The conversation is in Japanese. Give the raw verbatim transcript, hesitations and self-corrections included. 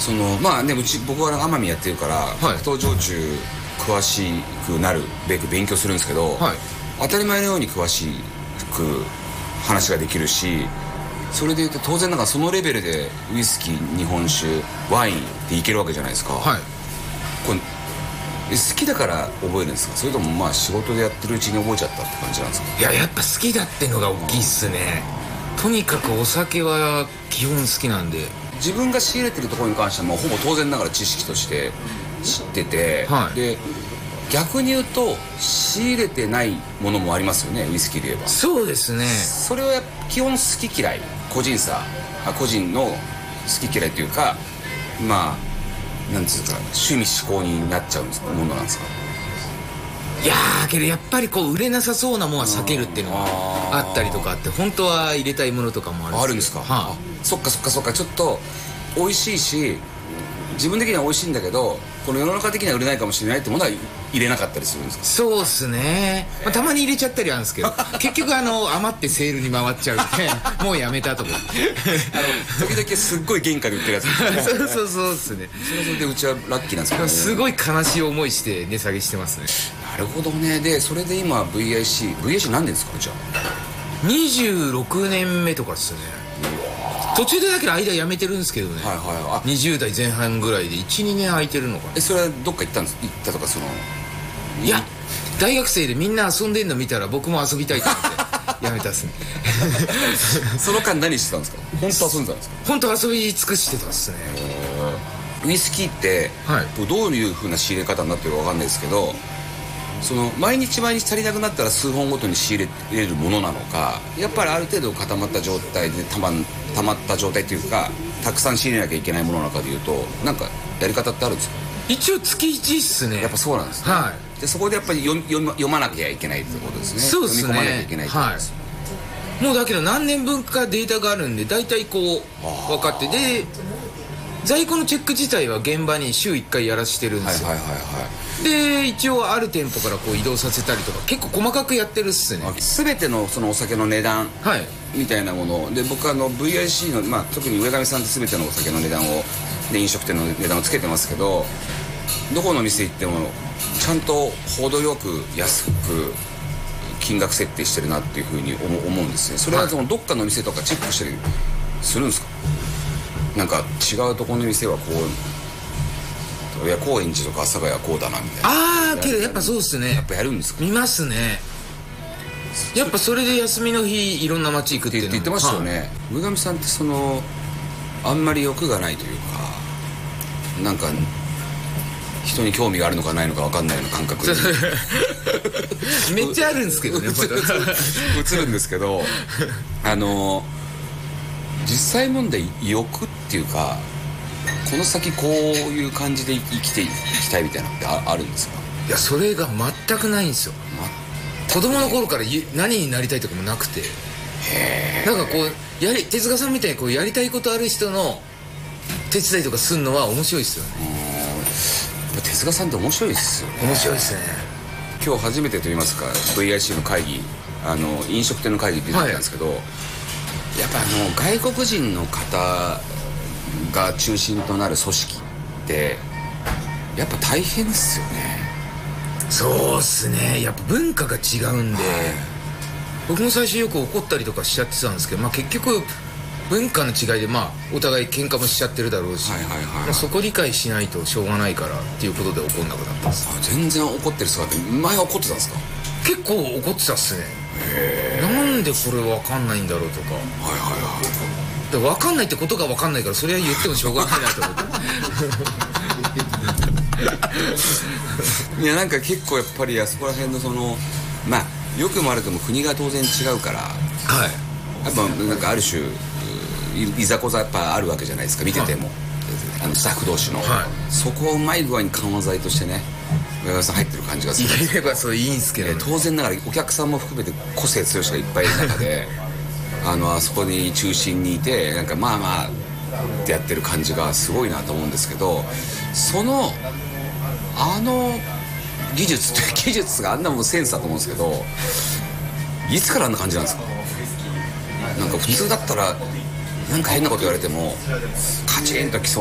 そのまあね、うち僕は奄美やってるから、はい、白桃焼酎詳しくなるべく勉強するんですけど、はい、当たり前のように詳しく話ができるし、それでいうと当然なんかそのレベルでウイスキー、日本酒、ワインっていけるわけじゃないですか、はい、これ好きだから覚えるんですか、それともまあ仕事でやってるうちに覚えちゃったって感じなんですか？ いや、やっぱ好きだってのが大きいっすね。とにかくお酒は基本好きなんで、 自分が仕入れてるところに関してはもうほぼ当然ながら知識として知ってて、はい、で逆に言うと仕入れてないものもありますよね、ウイスキーで言えば。 そうですね。 それは基本好き嫌い、個人差、個人の好き嫌いというか、まあなんていうか趣味嗜好になっちゃうものなんですか？ いやーけどやっぱりこう売れなさそうなものは避けるっていうのがあったりとかって、本当は入れたいものとかもあるんです。 あるんですか？はあ、そっかそっかそっか。ちょっと美味しいし自分的には美味しいんだけど、この世の中的には売れないかもしれないってものは入れなかったりするんですか？ そうっすね、まあ、たまに入れちゃったりはあるんですけど結局あの余ってセールに回っちゃうみたいなもうやめたとかあの時々すっごい原価で売ってるやつそうそうそうっすね。 それはそれでうちはラッキーなんですけどね。 すごい悲しい思いして値下げしてますね。 なるほどね。でそれで今 ブイアイシー ブイアイシー 何年ですか？じゃあにじゅうろくねんめとかっすね。途中でだけど間やめてるんですけどね、はいはい、あにじゅう代前半ぐらいで いちにねん空いてるのかな。 えそれはどっか行ったんです行ったとかそのいや大学生でみんな遊んでんの見たら僕も遊びたいと思ってやめたっすねその間何してたんですか？本当遊んでたんですか？ 本当遊び尽くしてたっすね。 ウイスキーって、はい、どういう風な仕入れ方になってるか分かんないですけど、その毎日毎日足りなくなったら数本ごとに仕入れるものなのか、やっぱりある程度固まった状態でたま、たまった状態というかたくさん仕入れなきゃいけないものなのかでいうと、なんかやり方ってあるんですか？ 一応月いちっすね。 やっぱそうなんですね、はい、でそこでやっぱり読, 読, 読まなきゃいけないってことですね。 そうですね、 読み込まなきゃいけないってことです、 はい、もうだけど何年分かデータがあるんで大体こう分かって、で在庫のチェック自体は現場に週いっかいやらしてるんですよ、はいはいはいはい、で一応ある店舗からこう移動させたりとか結構細かくやってるっすね。 全てのそのお酒の値段みたいなもので、僕あの ブイアイシー の、まあ、特に上上さんって全てのお酒の値段をで飲食店の値段をつけてますけど、どこの店行ってもちゃんと程よく安く金額設定してるなっていうふうに思うんですね。それはそのどっかの店とかチェックしたりするんですか？なんか違うところの店はこう、いや高円寺とか阿佐ヶ谷はこうだなみたいな。 ああけどやっぱそうっすね。 やっぱやるんですか？ 見ますね。やっぱそれで休みの日いろんな街行くっていうの言ってましたよね。上上さんってそのあんまり欲がないというか、なんか人に興味があるのかないのか分かんないような感覚でめっちゃあるんですけどね映るんですけど、あの実際問題欲っていうか、この先こういう感じで生きていきたいみたいなのって あ, あるんですか？ いやそれが全くないんですよ。子供の頃から何になりたいとかもなくて、へなんかこうやり手塚さんみたいにこうやりたいことある人の手伝いとかするのは面白いですよね。 手塚さんって面白いですよね。 面白いですね。 今日初めてと言いますか ブイアイシー の会議、あの飲食店の会議って言ってたんですけど、はい、やっぱあの外国人の方が中心となる組織ってやっぱ大変ですよね。 そうっすね。やっぱ文化が違うんで、はい、僕も最初よく怒ったりとかしちゃってたんですけど、まあ、結局文化の違いで、まあ、お互い喧嘩もしちゃってるだろうし、はいはいはい、まあ、そこ理解しないとしょうがないからっていうことで怒んなくなったんです。 あ、全然怒ってる姿、前は怒ってたんですか？ 結構怒ってたっすね。へー、なんでこれ分かんないんだろうとか、はいはいはい、で分かんないってことが分かんないから、それは言ってもしょうがないなと思っていやなんか結構やっぱりあそこら辺のそのまあ良くも悪くも国が当然違うから、はい、やっぱなんかある種いざこざやっぱあるわけじゃないですか、見てても、はい、あのスタッフ同士の、はい、そこをうまい具合に緩和剤としてね上山さん入ってる感じがする。 言えばそれいいんすけど、ね、 当然ながらお客さんも含めて個性強い人がいっぱいいる中であのあそこに中心にいてなんかまあまあってやってる感じがすごいなと思うんですけど、そのあの技術って技術があんなもんセンスだと思うんですけど、いつからあんな感じなんですか？なんか普通だったらなんか変なこと言われてもカチンときそう